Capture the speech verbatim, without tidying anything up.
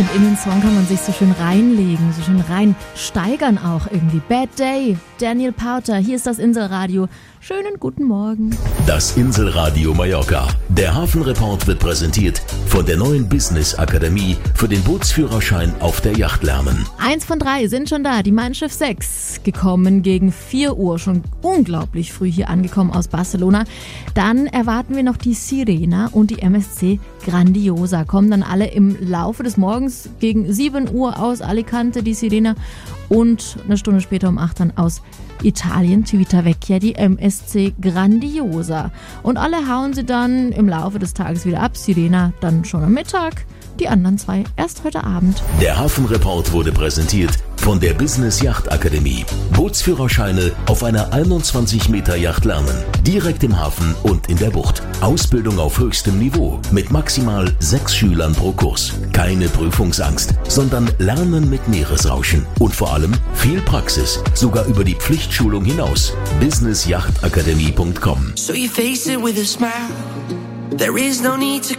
finde, in den Song kann man sich so schön reinlegen, so schön reinsteigern auch irgendwie. Bad Day, Daniel Powter, hier ist das Inselradio. Schönen guten Morgen. Das Inselradio Mallorca. Der Hafenreport wird präsentiert von der neuen Business Akademie für den Bootsführerschein auf der Yacht lernen. Eins von drei sind schon da, die Mein Schiff sechs, gekommen gegen vier Uhr, schon unglaublich früh hier angekommen aus Barcelona. Dann erwarten wir noch die Sirena und die M S C Grandiosa. Kommen dann alle im Laufe des Morgens gegen sieben Uhr aus Alicante, die Sirena, und eine Stunde später um acht dann aus Italien, Civitavecchia, die M S C Grandiosa. Und alle hauen sie dann im Laufe des Tages wieder ab. Sirena dann schon am Mittag, die anderen zwei erst heute Abend. Der Hafenreport wurde präsentiert von der Business Yacht Akademie. Bootsführerscheine auf einer einundzwanzig Meter Yacht lernen. Direkt im Hafen und in der Bucht. Ausbildung auf höchstem Niveau mit maximal sechs Schülern pro Kurs. Keine Prüfungsangst, sondern Lernen mit Meeresrauschen. Und vor allem viel Praxis, sogar über die Pflichtschulung hinaus. business yacht akademie punkt com. So you face it with a smile. There is no need to